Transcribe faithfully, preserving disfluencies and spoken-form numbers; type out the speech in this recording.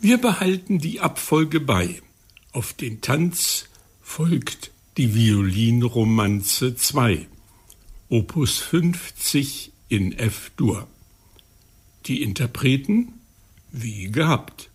Wir behalten die Abfolge bei. Auf den Tanz folgt die Violinromanze zwei, Opus fünfzig in F-Dur. Die Interpreten wie gehabt.